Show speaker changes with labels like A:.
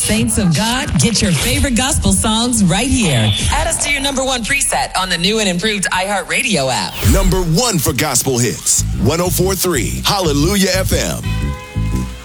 A: Saints of God, get your favorite gospel songs right here. Add us to your number one preset on the new and improved iHeartRadio app.
B: Number one for gospel hits, 104.3 Hallelujah FM.